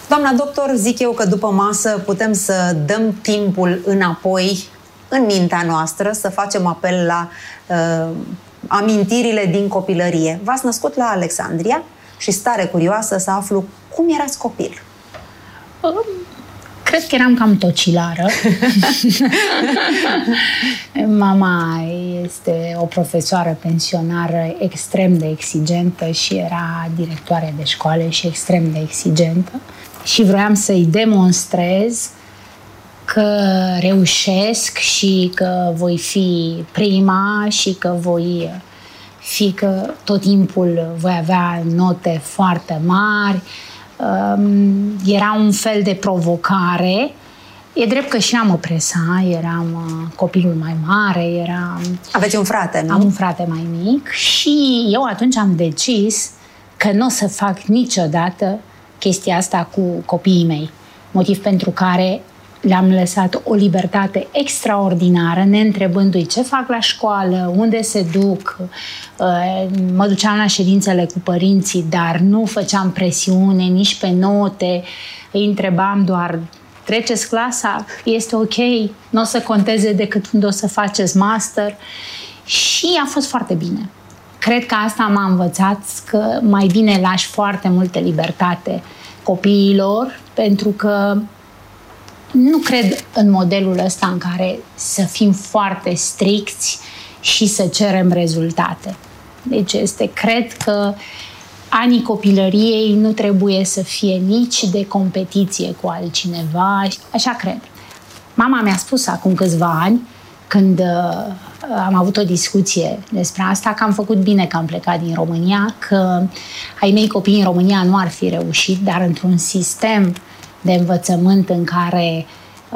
Doamna doctor, zic eu că după masă putem să dăm timpul înapoi în mintea noastră, să facem apel la amintirile din copilărie. V-ați născut la Alexandria și stare curioasă să aflu cum erați copil. Cred că eram cam tocilară. Mama este o profesoară pensionară extrem de exigentă și era directoare de școală și extrem de exigentă. Și vroiam să-i demonstrez că reușesc și că voi fi prima și că că tot timpul voi avea note foarte mari. Era un fel de provocare. E drept că și mă presa, eram copilul mai mare, Aveți un frate, nu? Am un frate mai mic și eu atunci am decis că nu o să fac niciodată chestia asta cu copiii mei. Motiv pentru care le-am lăsat o libertate extraordinară, neîntrebându-i ce fac la școală, unde se duc. Mă duceam la ședințele cu părinții, dar nu făceam presiune nici pe note. Îi întrebam doar, treceți clasa? Este ok? Nu o să conteze decât unde o să faceți master? Și a fost foarte bine. Cred că asta m-a învățat că mai bine lași foarte multă libertate copiilor, pentru că nu cred în modelul ăsta în care să fim foarte stricți și să cerem rezultate. Deci cred că anii copilăriei nu trebuie să fie nici de competiție cu altcineva. Așa cred. Mama mi-a spus acum câțiva ani, când am avut o discuție despre asta, că am făcut bine că am plecat din România, că ai mei copii în România nu ar fi reușit, dar într-un sistem de învățământ în care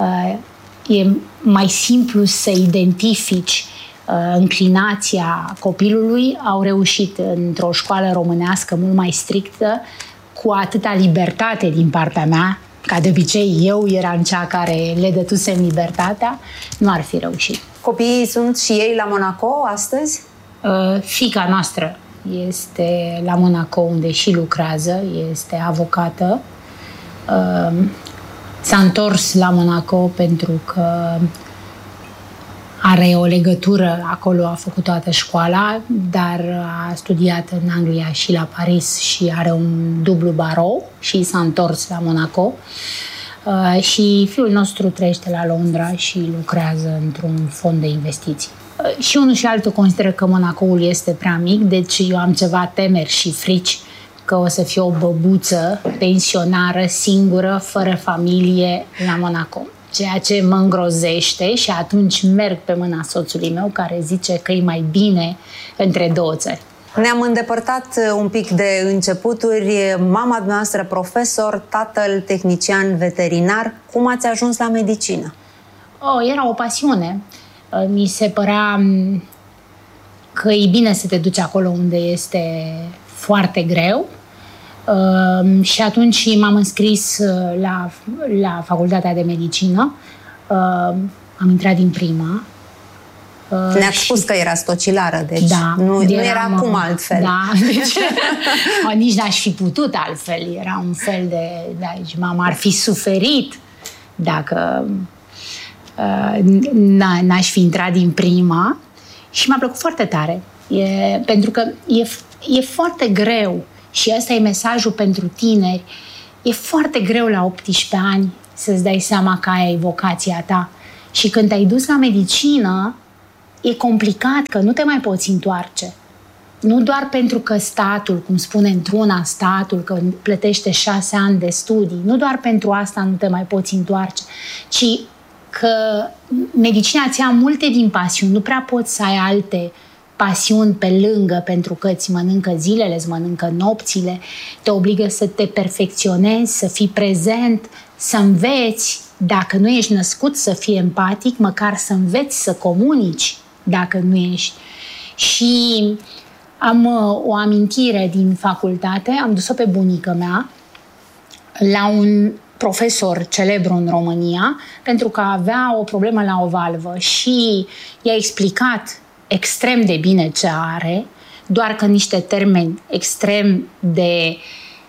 e mai simplu să identifici înclinația copilului, au reușit într-o școală românească mult mai strictă, cu atâta libertate din partea mea, ca de obicei eu eram cea care le dătusem libertatea, nu ar fi reușit. Copiii sunt și ei la Monaco astăzi? Fiica noastră este la Monaco, unde și lucrează, este avocată. S-a întors la Monaco pentru că are o legătură, acolo a făcut toată școala, dar a studiat în Anglia și la Paris și are un dublu barou și s-a întors la Monaco. Și fiul nostru trăiește la Londra și lucrează într-un fond de investiții. Și unul și altul consideră că Monacoul este prea mic, deci eu am ceva temeri și frici că o să fie o băbuță pensionară, singură, fără familie la Monaco. Ceea ce mă îngrozește și atunci merg pe mâna soțului meu, care zice că e mai bine între două țări. Ne-am îndepărtat un pic de începuturi. Mama noastră profesor, tatăl tehnician veterinar. Cum ați ajuns la medicină? Era o pasiune. Mi se părea că e bine să te duci acolo unde este foarte greu. Și atunci m-am înscris la facultatea de medicină. Am intrat din prima. Ne-ați spus că erați tocilară, deci da, nu era cum altfel. Da, deci, nici n-aș fi putut altfel. Era un fel de... Deci mama ar fi suferit dacă n-aș fi intrat din prima. Și mi-a plăcut foarte tare. Pentru că e foarte greu. Și ăsta e mesajul pentru tineri. E foarte greu la 18 ani să-ți dai seama că aia e vocația ta. Și când te-ai dus la medicină, e complicat, că nu te mai poți întoarce. Nu doar pentru că statul, cum spune într-una statul, că plătește 6 ani de studii, nu doar pentru asta nu te mai poți întoarce, ci că medicina îți ia multe din pasiuni, nu prea poți să ai alte pasiuni pe lângă, pentru că îți mănâncă zilele, îți mănâncă nopțile, te obligă să te perfecționezi, să fii prezent, să înveți, dacă nu ești născut să fii empatic, măcar să înveți să comunici dacă nu ești. Și am o amintire din facultate, am dus-o pe bunica mea la un profesor celebru în România, pentru că avea o problemă la o valvă și i-a explicat extrem de bine ce are, doar că niște termeni extrem de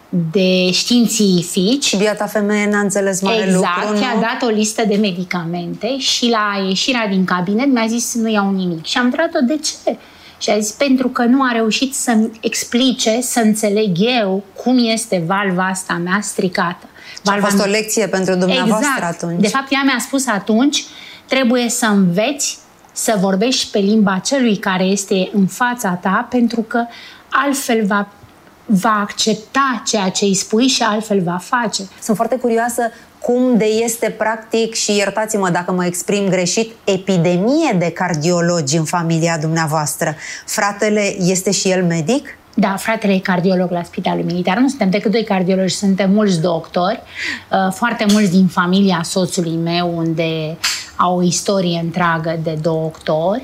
de științifici. Biata femeie n-a înțeles mare lucru, exact, i-a dat o listă de medicamente și la ieșirea din cabinet mi-a zis nu iau nimic. Și am întrebat-o de ce? Și a zis pentru că nu a reușit să-mi explice, să înțeleg eu cum este valva asta mea stricată. A fost o lecție pentru dumneavoastră exact. atunci. De fapt, ea mi-a spus atunci, trebuie să înveți să vorbești pe limba celui care este în fața ta, pentru că altfel va accepta ceea ce îi spui și altfel va face. Sunt foarte curioasă cum de este practic, și iertați-mă dacă mă exprim greșit, epidemie de cardiologi în familia dumneavoastră. Fratele este și el medic? Da, fratele e cardiolog la Spitalul Militar. Nu suntem decât 2 cardiologi, suntem mulți doctori, foarte mulți din familia soțului meu, unde au o istorie întreagă de doctori.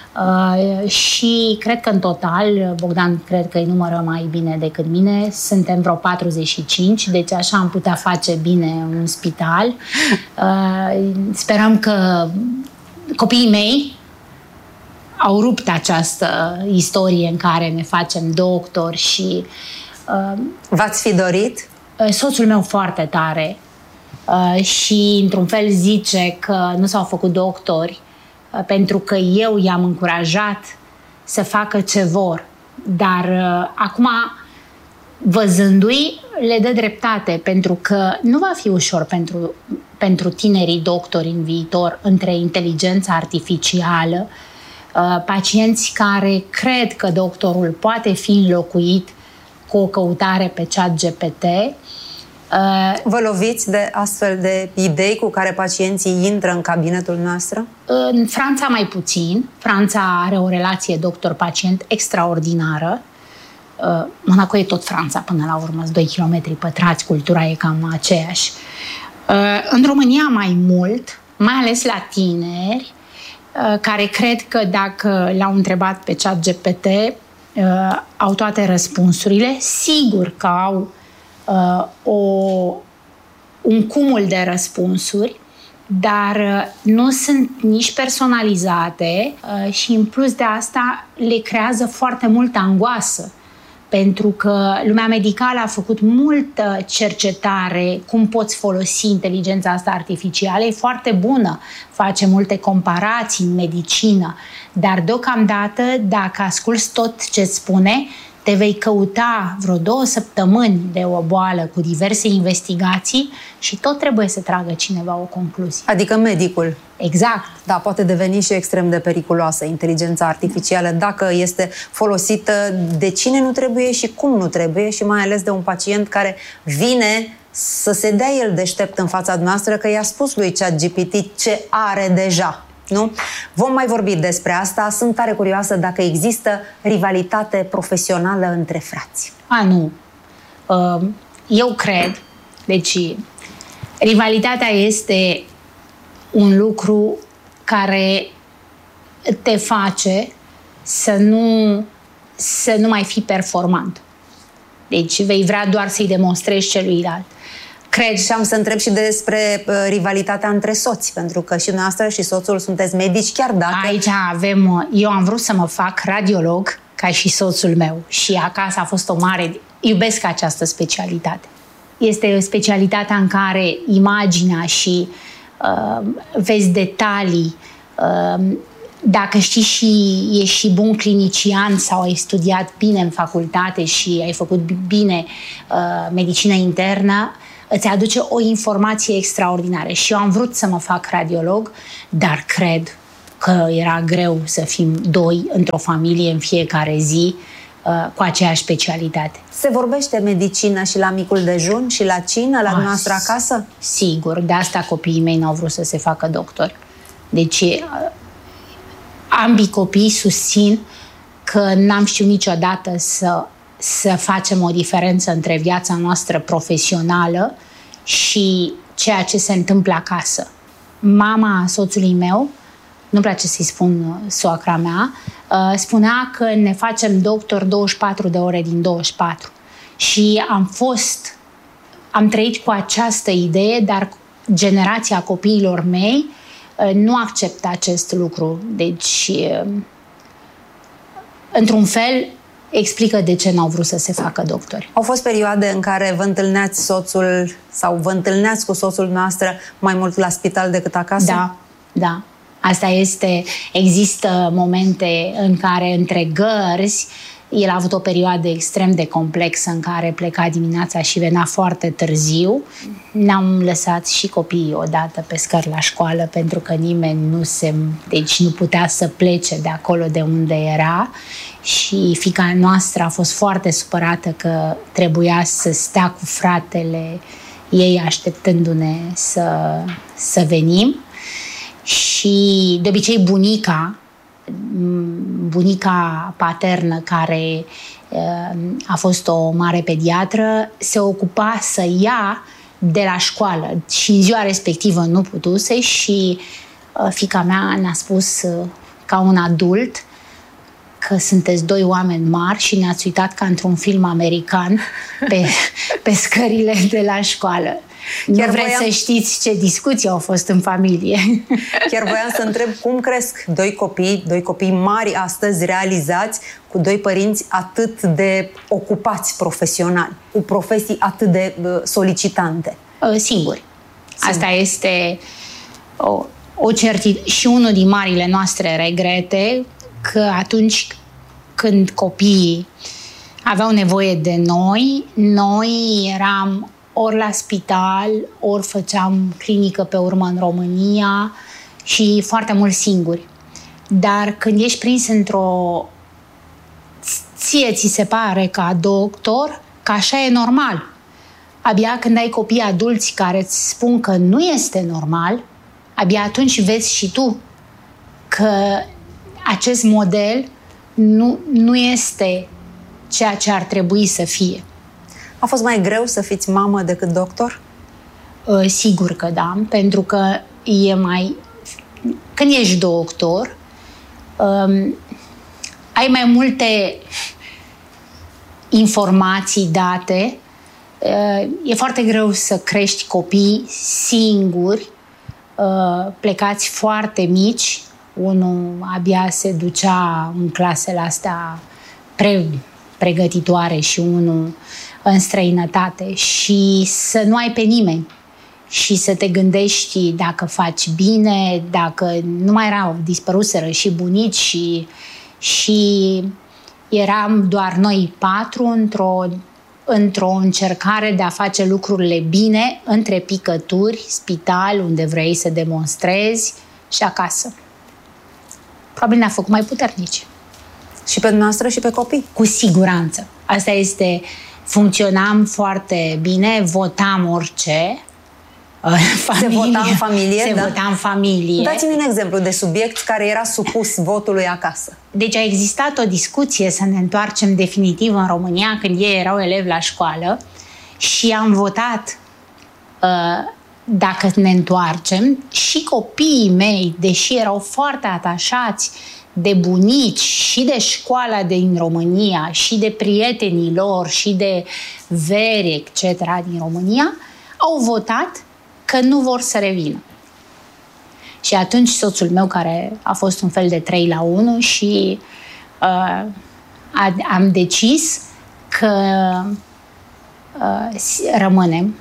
Și cred că în total, Bogdan cred că îi numără mai bine decât mine, suntem vreo 45, deci așa am putea face bine un spital. Sperăm că copiii mei au rupt această istorie în care ne facem doctori și... V-ați fi dorit? Soțul meu foarte tare și într-un fel zice că nu s-au făcut doctori pentru că eu i-am încurajat să facă ce vor. Dar acum, văzându-i, le dă dreptate, pentru că nu va fi ușor pentru tinerii doctori în viitor între inteligența artificială, pacienți care cred că doctorul poate fi înlocuit cu o căutare pe ChatGPT. Vă loviți de astfel de idei cu care pacienții intră în cabinetul noastră? În Franța mai puțin. Franța are o relație doctor-pacient extraordinară. Monaco e tot Franța până la urmă, 2 km pătrați, cultura e cam aceeași. În România mai mult, mai ales la tineri, care cred că dacă l-au întrebat pe ChatGPT, au toate răspunsurile. Sigur că au un cumul de răspunsuri, dar nu sunt nici personalizate și în plus de asta le creează foarte multă angoasă, pentru că lumea medicală a făcut multă cercetare cum poți folosi inteligența asta artificială, e foarte bună, face multe comparații în medicină, dar deocamdată dacă asculți tot ce spune, te vei căuta vreo 2 săptămâni de o boală cu diverse investigații și tot trebuie să tragă cineva o concluzie. Adică medicul. Exact. Da, poate deveni și extrem de periculoasă inteligența artificială dacă este folosită de cine nu trebuie și cum nu trebuie și mai ales de un pacient care vine să se dea el deștept în fața noastră că i-a spus lui ChatGPT ce are deja. Nu? Vom mai vorbi despre asta. Sunt tare curioasă dacă există rivalitate profesională între frați. Nu. Eu cred, deci rivalitatea este un lucru care te face să nu mai fii performant. Deci vei vrea doar să-i demonstrezi celuilalt. Cred și am să întreb și despre rivalitatea între soți, pentru că și noastră și soțul sunteți medici, chiar dacă... Aici eu am vrut să mă fac radiolog ca și soțul meu și acasă a fost o mare... Iubesc această specialitate. Este specialitatea în care imaginea și vezi detalii, dacă știi și ești și bun clinician sau ai studiat bine în facultate și ai făcut bine medicină internă, îți aduce o informație extraordinară. Și eu am vrut să mă fac radiolog, dar cred că era greu să fim 2 într-o familie în fiecare zi cu aceeași specialitate. Se vorbește medicină și la micul dejun și la cină, la dumneavoastră acasă? Sigur, de asta copiii mei n-au vrut să se facă doctori. Deci ambii copii susțin că n-am știut niciodată să facem o diferență între viața noastră profesională și ceea ce se întâmplă acasă. Mama soțului meu, nu-mi place să-i spun soacra mea, spunea că ne facem doctor 24 de ore din 24. Și am trăit cu această idee, dar generația copiilor mei nu acceptă acest lucru. Deci, într-un fel, explică de ce n-au vrut să se facă doctori. Au fost perioade în care vă întâlneați soțul sau vă întâlneați cu soțul noastră mai mult la spital decât acasă? Da. Asta este, există momente în care între gărzi, el a avut o perioadă extrem de complexă în care pleca dimineața și venea foarte târziu. Ne-am lăsat și copiii odată pe scări la școală pentru că nimeni nu putea să plece de acolo de unde era și fiica noastră a fost foarte supărată că trebuia să stea cu fratele ei așteptându-ne să venim. Și de obicei bunica paternă, care a fost o mare pediatră, se ocupa să ia de la școală și în ziua respectivă nu putuse și fiica mea ne-a spus ca un adult că sunteți doi oameni mari și ne-ați uitat ca într-un film american pe scările de la școală. Chiar vreți să știți ce discuții au fost în familie. Chiar voiam să întreb cum cresc doi copii mari astăzi, realizați, cu doi părinți atât de ocupați profesional, cu profesii atât de solicitante. Singuri. Asta este o certitudine. Și unul din marile noastre regrete, că atunci când copiii aveau nevoie de noi eram ori la spital, ori făceam clinică pe urmă în România și foarte mult singuri. Dar când ești prins ție ți se pare ca doctor că așa e normal. Abia când ai copii adulți care îți spun că nu este normal, abia atunci vezi și tu că acest model nu este ceea ce ar trebui să fie. A fost mai greu să fiți mamă decât doctor? Sigur că da, pentru că când ești doctor, ai mai multe informații, date. E foarte greu să crești copii singuri, plecați foarte mici. Unul abia se ducea în clasele astea pregătitoare și unul în străinătate și să nu ai pe nimeni și să te gândești dacă faci bine, dacă nu mai erau, dispăruseră și bunici și eram doar noi 4 într-o încercare de a face lucrurile bine între picături, spital, unde vrei să demonstrezi și acasă. Probabil ne-a făcut mai puternici. Și pe dumneavoastră și pe copii? Cu siguranță. Asta este... Funcționam foarte bine, votam orice. Se vota în familie? Se vota în familie. Dați-mi un exemplu de subiect care era supus votului acasă. Deci a existat o discuție să ne întoarcem definitiv în România când ei erau elevi la școală și am votat dacă ne întoarcem și copiii mei, deși erau foarte atașați de bunici și de școala din România și de prietenii lor și de veri, etc. din România, au votat că nu vor să revină. Și atunci soțul meu, care a fost un fel de 3-1 și am decis că rămânem.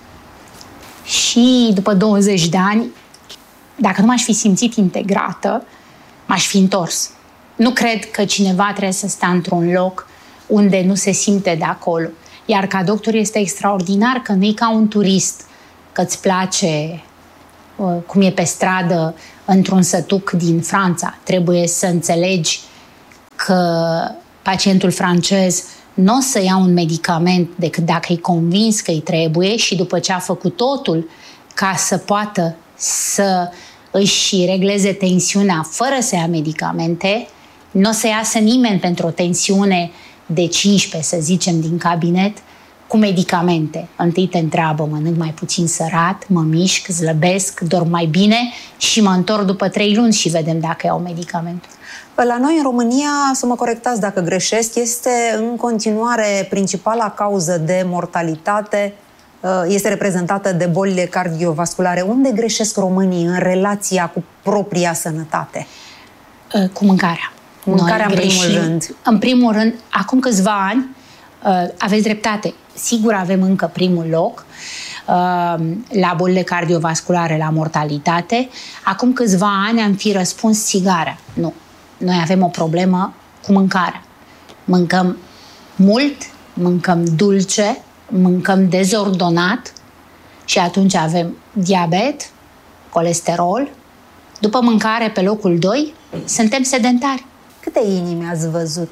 Și după 20 de ani, dacă nu m-aș fi simțit integrată, m-aș fi întors. Nu cred că cineva trebuie să stea într-un loc unde nu se simte de acolo. Iar ca doctor este extraordinar că nu e ca un turist, că îți place cum e pe stradă într-un sătuc din Franța. Trebuie să înțelegi că pacientul francez nu o să ia un medicament decât dacă e convins că îi trebuie și după ce a făcut totul ca să poată să își regleze tensiunea fără să ia medicamente, nu o să iasă nimeni pentru o tensiune de 15, să zicem, din cabinet, cu medicamente. Întâi te întreabă, mănânc mai puțin sărat, mă mișc, slăbesc, dorm mai bine și mă întorc după 3 luni și vedem dacă iau medicament. La noi, în România, să mă corectați dacă greșesc, este în continuare principala cauză de mortalitate, este reprezentată de bolile cardiovasculare. Unde greșesc românii în relația cu propria sănătate? Cu mâncarea. Mâncarea în primul rând. În primul rând, acum câțiva ani, aveți dreptate, sigur avem încă primul loc la bolile cardiovasculare, la mortalitate. Acum câțiva ani am fi răspuns țigara. Nu. Noi avem o problemă cu mâncarea. Mâncăm mult, mâncăm dulce, mâncăm dezordonat și atunci avem diabet, colesterol. După mâncare, pe locul 2, suntem sedentari. Câte inimi ați văzut?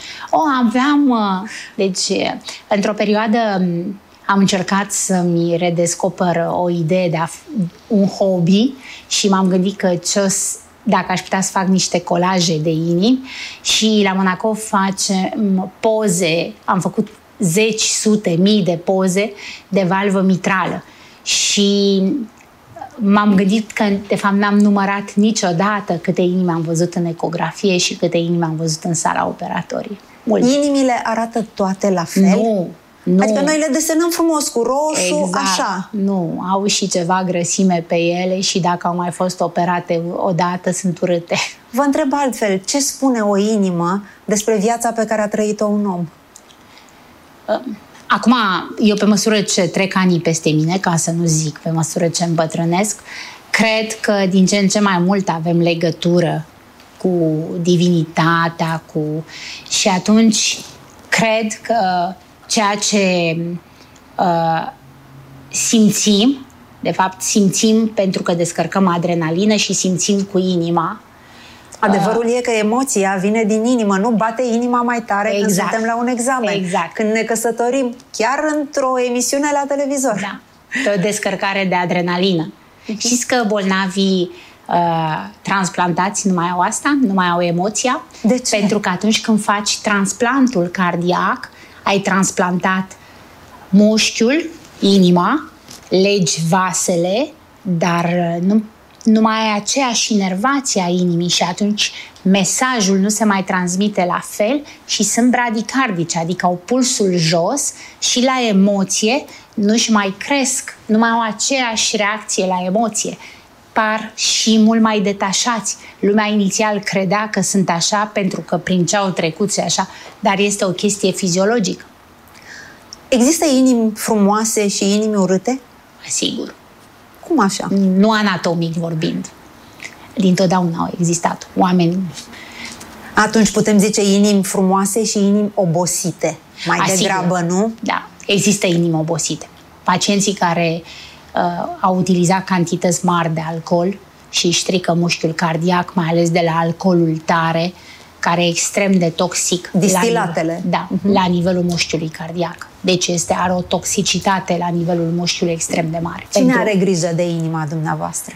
Deci, într-o perioadă am încercat să-mi redescoper o idee de un hobby și m-am gândit că dacă aș putea să fac niște colaje de inimi, și la Monaco facem poze, am făcut zeci, sute, mii de poze de valvă mitrală și m-am gândit că, de fapt, n-am numărat niciodată câte inimi am văzut în ecografie și câte inimi am văzut în sala operatorie. Inimile arată toate la fel? Nu. Adică noi le desenăm frumos cu roșu, exact, așa. Nu, au și ceva grăsime pe ele și dacă au mai fost operate odată, sunt urâte. Vă întreb altfel, ce spune o inimă despre viața pe care a trăit-o un om? Acum, eu pe măsură ce trec anii peste mine, ca să nu zic pe măsură ce îmbătrânesc, cred că din ce în ce mai mult avem legătură cu divinitatea, și atunci cred că ceea ce simțim, de fapt simțim pentru că descărcăm adrenalină și simțim cu inima. Adevărul e că emoția vine din inimă, nu bate inima mai tare când suntem la un examen. Exact. Când ne căsătorim, chiar într-o emisiune la televizor. Da, pe o descărcare de adrenalină. Știți că bolnavii transplantați nu mai au asta, nu mai au emoția? De ce? Pentru că atunci când faci transplantul cardiac, ai transplantat mușchiul, inima, legi vasele, dar nu mai ai aceeași inervație a inimii și atunci mesajul nu se mai transmite la fel și sunt bradicardice, adică au pulsul jos și la emoție nu-și mai cresc, nu mai au aceeași reacție la emoție. Par și mult mai detașați. Lumea inițial credea că sunt așa pentru că prin ce au trecut și așa, dar este o chestie fiziologică. Există inimi frumoase și inimi urâte? Sigur. Cum așa? Nu anatomic vorbind. Dintotdeauna au existat oameni. Atunci putem zice inimi frumoase și inimi obosite. Mai degrabă, nu? Da, există inimi obosite. Pacienții care au utilizat cantități mari de alcool și își strică mușchiul cardiac, mai ales de la alcoolul tare, care e extrem de toxic. Distilatele. La nivelul mușchiului cardiac. Deci are o toxicitate la nivelul mușchiului extrem de mare. Cine are grijă de inima dumneavoastră?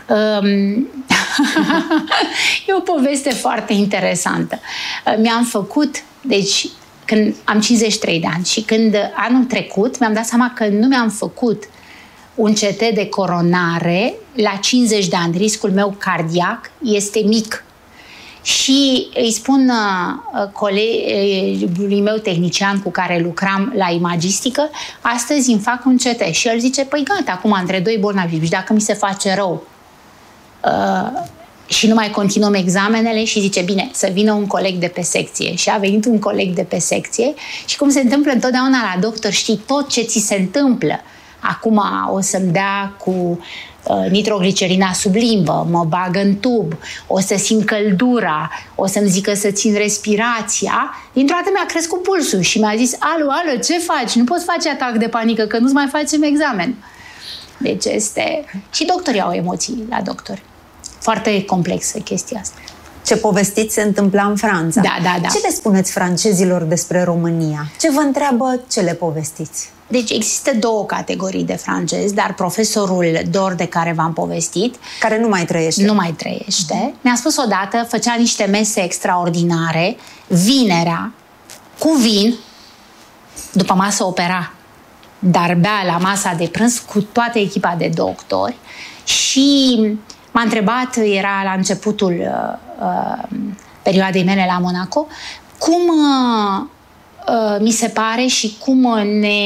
E o poveste foarte interesantă. Mi-am făcut, deci când am 53 de ani și când anul trecut mi-am dat seama că nu mi-am făcut un CT de coronare la 50 de ani. Riscul meu cardiac este mic. Și îi spun colegului meu tehnician cu care lucram la imagistică, astăzi îmi fac un CT. Și el zice, păi gata, acum între doi bolnavi, și dacă mi se face rău și nu mai continuăm examenele, și zice, bine, să vină un coleg de pe secție. Și a venit un coleg de pe secție și cum se întâmplă întotdeauna la doctor, știi tot ce ți se întâmplă. Acum o să-mi dea cu nitroglicerina sub limbă, mă bagă în tub, o să simt căldura, o să-mi zică să țin respirația. Dintr-o dată mi-a crescut pulsul și mi-a zis, alo, ce faci? Nu poți face atac de panică, că nu-ți mai facem examen. Deci este... Și doctorii au emoții la doctori. Foarte complexă chestia asta. Ce povestiți se întâmpla în Franța. Da. Ce le spuneți francezilor despre România? Ce vă întreabă, ce le povestiți? Deci există două categorii de francezi, dar profesorul Dor, de care v-am povestit, care nu mai trăiește. Nu mai trăiește. Mi-a spus odată, făcea niște mese extraordinare, vinerea, cu vin, după masă opera, dar bea la masa de prânz cu toată echipa de doctori și m-a întrebat, era la începutul perioadei mele la Monaco, cum mi se pare și cum ne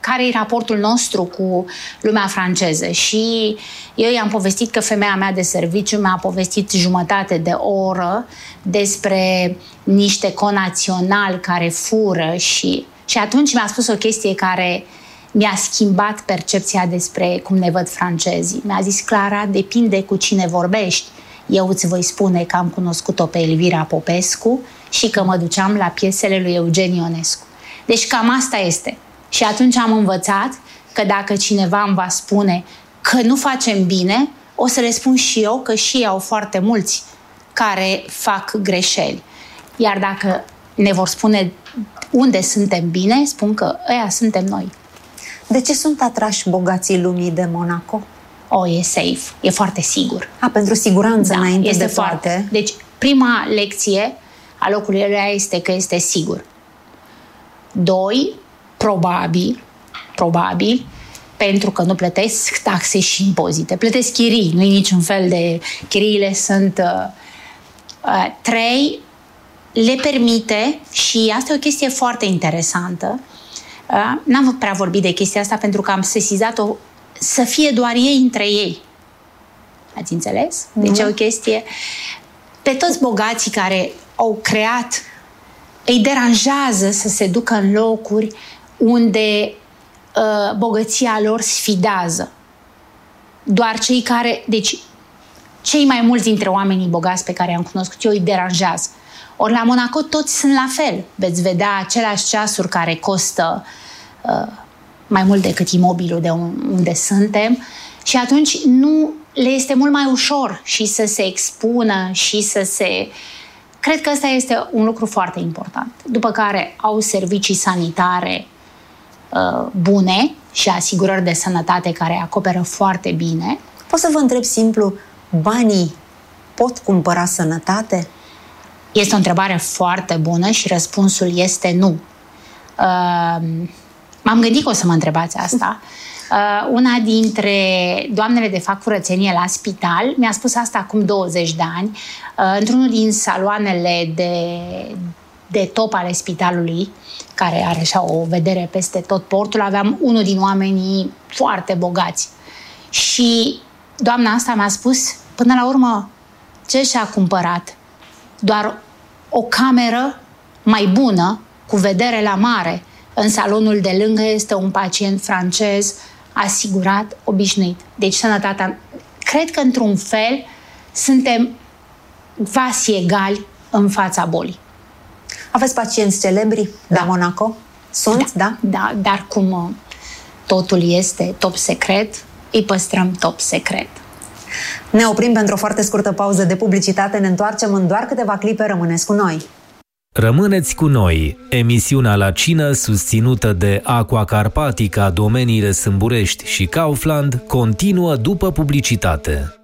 care e raportul nostru cu lumea franceză. Și eu i-am povestit că femeia mea de serviciu mi-a povestit jumătate de oră despre niște conaționali care fură și atunci mi-a spus o chestie care mi-a schimbat percepția despre cum ne văd francezii. Mi-a zis: Clara, depinde cu cine vorbești. Eu îți voi spune că am cunoscut-o pe Elvira Popescu și că mă duceam la piesele lui Eugen Ionescu. Deci cam asta este. Și atunci am învățat că dacă cineva îmi va spune că nu facem bine, o să le spun și eu că și ei au foarte mulți care fac greșeli. Iar dacă ne vor spune unde suntem bine, spun că ăia suntem noi. De ce sunt atrași bogații lumii de Monaco? E safe, e foarte sigur. Pentru siguranță, înainte este de toate. Deci, prima lecție a locului ăla este că este sigur. 2, probabil, pentru că nu plătesc taxe și impozite. Plătesc chirii, nu e niciun fel de... Chiriile sunt... 3, le permite, și asta e o chestie foarte interesantă, n-am prea vorbit de chestia asta pentru că am sesizat-o, să fie doar ei între ei. Ați înțeles? Deci e o chestie... Pe toți bogații care au creat, îi deranjează să se ducă în locuri unde bogăția lor sfidează. Doar cei care... Deci, cei mai mulți dintre oamenii bogați pe care i-am cunoscut eu îi deranjează. Ori la Monaco toți sunt la fel. Veți vedea aceleași ceasuri care costă mai mult decât imobilul de unde suntem și atunci nu le este mult mai ușor și să se expună și să se... Cred că ăsta este un lucru foarte important. După care au servicii sanitare bune și asigurări de sănătate care acoperă foarte bine. Pot să vă întreb simplu, banii pot cumpăra sănătate? Este o întrebare foarte bună și răspunsul este nu. M-am gândit că o să mă întrebați asta. Una dintre doamnele de fac curățenie la spital mi-a spus asta acum 20 de ani, într-unul din saloanele de top ale spitalului, care are așa o vedere peste tot portul, aveam unul din oamenii foarte bogați. Și doamna asta mi-a spus, până la urmă, ce și-a cumpărat? Doar o cameră mai bună, cu vedere la mare. În salonul de lângă este un pacient francez asigurat, obișnuit. Deci sănătatea... Cred că, într-un fel, suntem quasi egali în fața bolii. Aveți pacienți celebri la Monaco? Sunt, da? Da, dar cum totul este top secret, îi păstrăm top secret. Ne oprim pentru o foarte scurtă pauză de publicitate, ne întoarcem în doar câteva clipe, rămâneți cu noi. Rămâneți cu noi, emisiunea La Cină, susținută de Aqua Carpatica, Domeniile Sâmburești și Kaufland, continuă după publicitate.